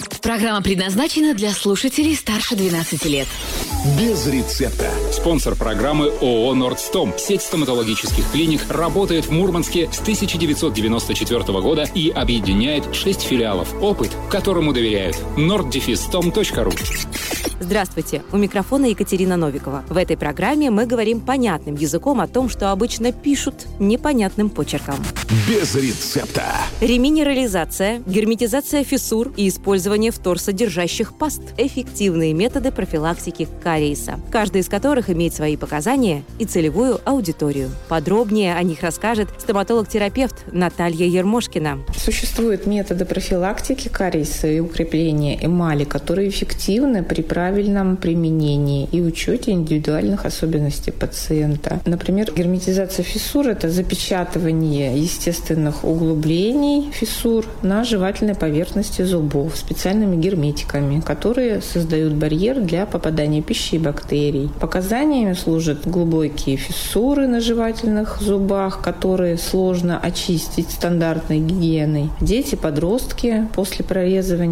Программа предназначена для слушателей старше 12 лет. Без рецепта. Спонсор программы ООО «Нордстом». Сеть стоматологических клиник работает в Мурманске с 1994 года и объединяет 6 филиалов. Опыт, которому доверяют. norddefistom.ru. Здравствуйте, у микрофона Екатерина Новикова. В этой программе мы говорим понятным языком о том, что обычно пишут непонятным почерком. Без рецепта. Реминерализация, герметизация фиссур и использование вторсодержащих паст – эффективные методы профилактики кариеса, каждый из которых имеет свои показания и целевую аудиторию. Подробнее о них расскажет стоматолог-терапевт Наталья Ермошкина. Существуют методы профилактики кариеса и укрепления эмали, которые эффективны при правильном применении и учете индивидуальных особенностей пациента. Например, герметизация фиссур – это запечатывание естественных углублений фиссур на жевательной поверхности зубов специальными герметиками, которые создают барьер для попадания пищи и бактерий. Показаниями служат глубокие фиссуры на жевательных зубах, которые сложно очистить стандартной гигиеной. Дети, подростки после прорезывания